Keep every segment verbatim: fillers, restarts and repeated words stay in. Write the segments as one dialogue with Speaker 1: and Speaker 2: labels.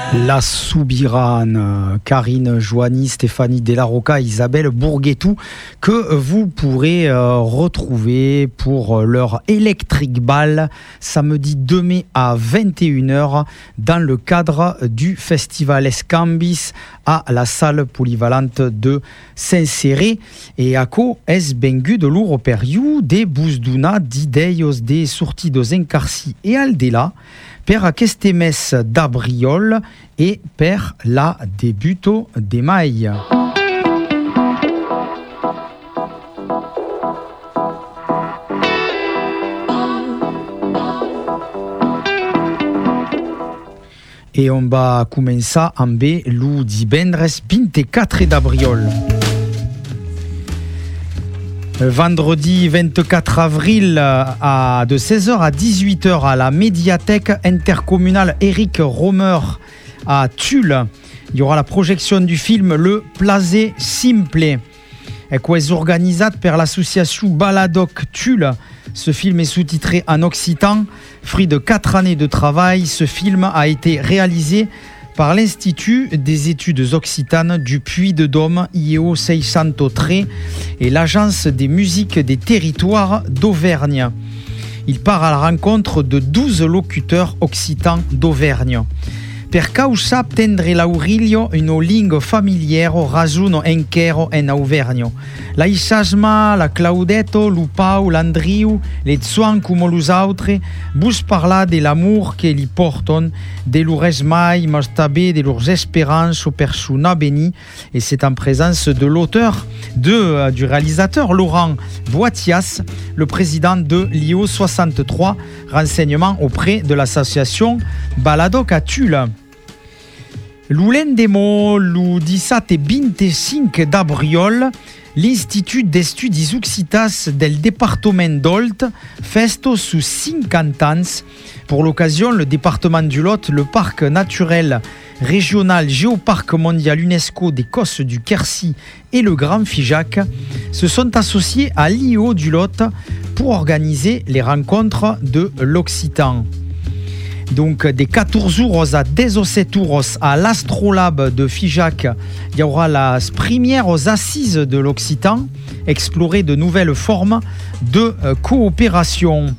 Speaker 1: La Soubirane, Karine Joanny, Stéphanie Delarocca, Isabelle Bourguetou, que vous pourrez euh, retrouver pour leur Electric Ball samedi deux mai à vingt et une heures dans le cadre du festival Escambis à la salle polyvalente de Saint-Céré. Et ako es bengu de l'ouro periu de bouzduna d'ideios de sortidos encarci et aldela per aquest mes d'abriol et per la debuto de mai. Et on va començar amb l'u divendres vint-i-quatre d'abriol. Vendredi vingt-quatre avril à, de seize heures à dix-huit heures à la médiathèque intercommunale Éric Romer à Tulle. Il y aura la projection du film Le Plaisir Simple. Ecco est organisé par l'association Baladoc Tulle. Ce film est sous-titré en occitan. Fruit de quatre années de travail, ce film a été réalisé par l'Institut des études occitanes du Puy-de-Dôme I E O six cent trois et l'Agence des musiques des territoires d'Auvergne. Il part à la rencontre de douze locuteurs occitans d'Auvergne. Per causa tendre l'Aurilio une lingue familiero rasuno enquero en Auvergne. La Isasma, la Claudetto, l'Upau, l'Andriu, les Tsuan como los autres, bus parla de l'amour que li porton, de leurs mai, mas també de leurs espérances au persona béni. Et c'est en présence de l'auteur, de, euh, du réalisateur Laurent Boitias, le président de l'I E O soixante-trois, renseignement auprès de l'association Baladoc à Tulle. L'Ulendemo, le dix-sept et vingt-cinq d'abriol, l'Institut d'Estudis Occitas del département d'Olt festo sous cinquante ans. Pour l'occasion, le département du Lot, le parc naturel régional Géoparc mondial UNESCO des Cosses du Quercy et le Grand Figeac se sont associés à l'I E O du Lot pour organiser les rencontres de l'Occitan. Donc des quatorze euros à dix-sept euros à l'Astrolabe de Figeac, il y aura la première aux assises de l'Occitan, explorer de nouvelles formes de euh, coopération.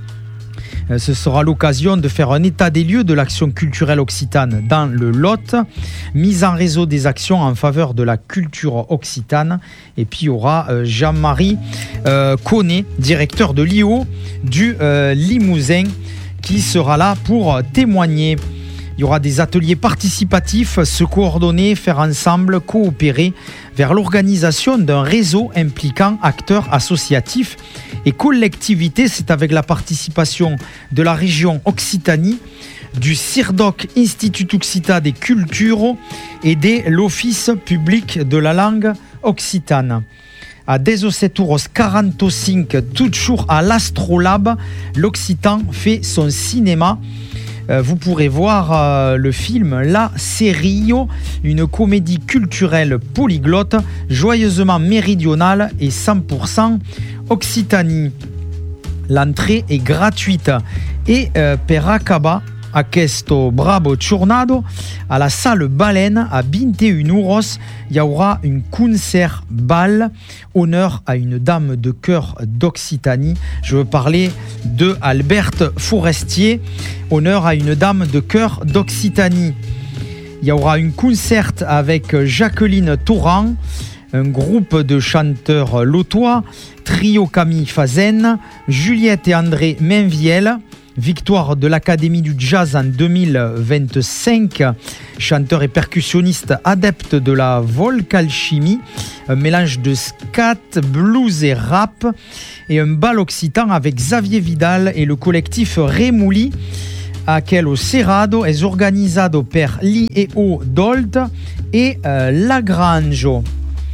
Speaker 1: Euh, ce sera l'occasion de faire un état des lieux de l'action culturelle occitane dans le Lot, mise en réseau des actions en faveur de la culture occitane. Et puis il y aura euh, Jean-Marie euh, Connet, directeur de l'I E O du euh, Limousin, qui sera là pour témoigner. Il y aura des ateliers participatifs, se coordonner, faire ensemble, coopérer vers l'organisation d'un réseau impliquant acteurs associatifs et collectivités. C'est avec la participation de la région Occitanie, du CIRDOC, Institut Occitan des Cultures et de l'Office public de la langue occitane. À dix-sept euros quarante-cinq, toujours à l'Astrolabe, l'Occitan fait son cinéma. Euh, vous pourrez voir euh, le film La Serio, une comédie culturelle polyglotte, joyeusement méridionale et cent pour cent Occitanie. L'entrée est gratuite. Et euh, per acabar questo bravo giornado, à la salle Baleine à vingt et une euros, il y aura une concert bal, honneur à une dame de cœur d'Occitanie. Je veux parler de Alberte Forestier, honneur à une dame de cœur d'Occitanie. Il y aura une concert avec Jacqueline Torrent, un groupe de chanteurs lotois, Trio Camille Fazen, Juliette et André Mainviel. Victoire de l'Académie du Jazz en deux mille vingt-cinq, chanteur et percussionniste adepte de la volcalchimie, un mélange de scat, blues et rap, et un bal occitan avec Xavier Vidal et le collectif Remouli, aquel Cerrado est organisado per l'I E O d'Olt et euh, Lagrange.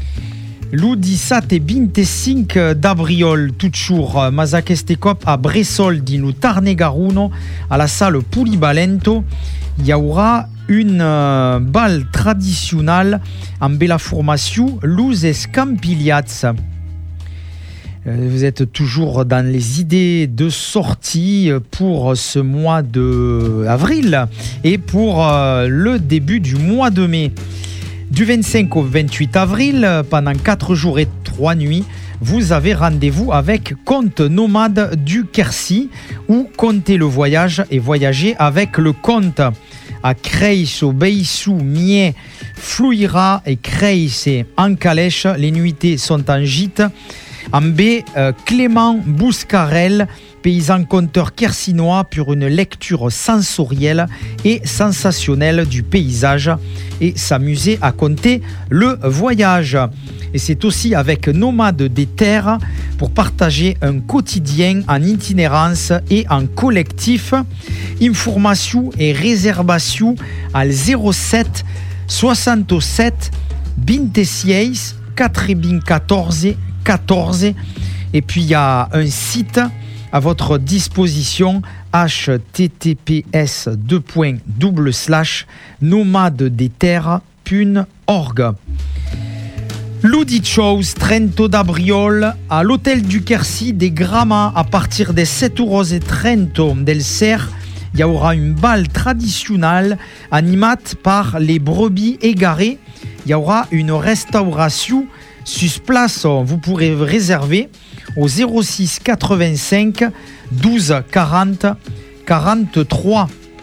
Speaker 1: Le dix-sept et vingt-cinq d'abriol, toujours, mas aquest cop à Bressol, din le Tarn-et-Garonne, à la salle Polyvalento, il y aura une euh, balle traditionnelle en bella formation, Luz Escampiliats. Vous êtes toujours dans les idées de sortie pour ce mois d'avril et pour le début du mois de mai. Du vingt-cinq au vingt-huit avril, pendant quatre jours et trois nuits, vous avez rendez-vous avec Conte Nomade du Quercy ou Comptez le voyage et voyager avec le Conte. À Creis, Beisou, Mier, Flouira et Creis en calèche, les nuitées sont en gîte. En B, euh, Clément Bouscarel, paysan conteur quercinois, pour une lecture sensorielle et sensationnelle du paysage et s'amuser à compter le voyage. Et c'est aussi avec Nomades des Terres pour partager un quotidien en itinérance et en collectif. Information et réservation à zéro sept soixante-sept vingt-six quatre-vingt-quatorze quatorze. Et puis il y a un site à votre disposition, h t t p s deux points double slash nomade des terres point org. L'Audit Shows trente d'abril à l'hôtel du Quercy des Gramma à partir des sept heures trente del Cerf. Il y aura une balle traditionnelle animée par les brebis égarées. Il y aura une restauration sur place. Vous pourrez réserver au zéro six quatre-vingt-cinq douze quarante quarante-trois.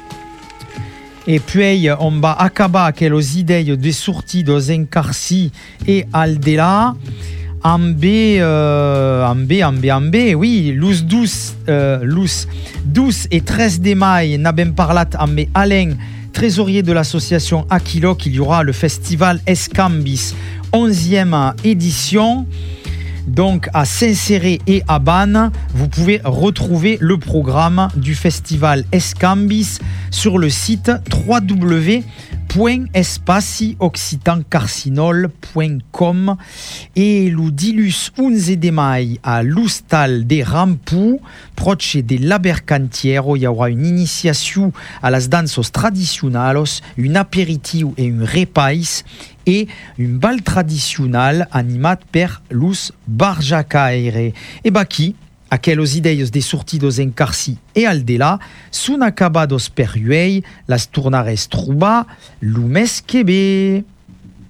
Speaker 1: Et puis on va acabar avec les idées de sortie dans un Quercy et Aldela. En B, euh, en B, en B, en B, oui, Luz douze, euh, Luz douze et treize de mai, n'abem parlat en B, Alain, trésorier de l'association Aquilo, il y aura le festival Escambis, onzième édition. Donc à Saint-Céré et à Bannes, vous pouvez retrouver le programme du festival Escambis sur le site w w w point espaci occitan carcinol point com. Et l'udilus onze de mai à l'Hostal des Rampous, proche de l'Abercantiero, il y aura une initiation à las danzas tradicionalos, une apéritif et une repais et une balle traditionnelle animée par los Barjacaire. Et baki, aqueles ideias de sortir dos en Quercy et Aldela, sont acabados per uei, las tornares trobar l'umes que bé.